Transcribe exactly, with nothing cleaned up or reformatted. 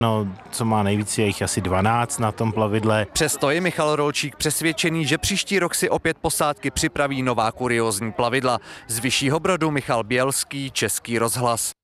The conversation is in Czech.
No, co má nejvíc, je jich asi dvanáct na tom plavidle. Přesto je Michal Rolčík přesvědčený, že příští rok si opět posádky připraví nová kuriózní plavidla. Z Vyššího Brodu Michal Bělský, Český rozhlas.